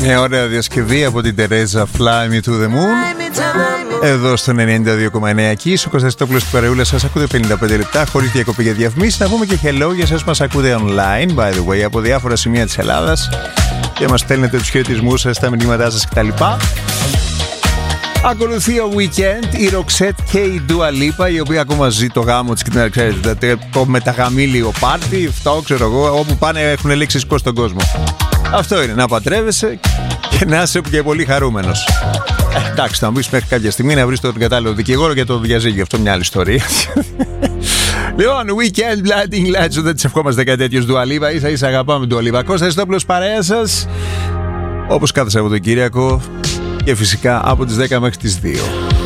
Μια ωραία διασκευή από την Τερέζα, Fly Me to the Moon. Εδώ στο 92,9 εκεί, ο Κωνσταντινόπουλος του Παρεούλα. Σας ακούτε 55 λεπτά χωρίς διακοπή για διαφημίσεις. Να πούμε και hello για εσάς που μας ακούτε online, by the way, από διάφορα σημεία της Ελλάδας και μας στέλνετε τους χαιρετισμούς σας, τα μηνύματά σας κτλ. Ακολουθεί ο Weekend, η Roxette και η Dua Lipa, η οποία ακόμα ζει το γάμο της και την ξέρετε, το μεταγαμήλιο πάρτι, αυτό ξέρω εγώ, όπου πάνε έχουν λεξισκό στον κόσμο. Αυτό είναι, να παντρεύεσαι και να είσαι και πολύ χαρούμενος. Εντάξει, θα μου πεις μέχρι κάποια στιγμή να βρεις τον κατάλληλο δικηγόρο για το διαζύγιο, αυτό μια άλλη ιστορία. Λοιπόν, Weekend, Blinding Lights, δεν της ευχόμαστε κάτι τέτοιο Dua Lipa, ίσα ίσα αγαπάμε Dua Lipa. Κωνσταντινόπουλος παρέα σας, όπως κάθε Σαββατοκύριακο και φυσικά από τις 10 μέχρι τις 2.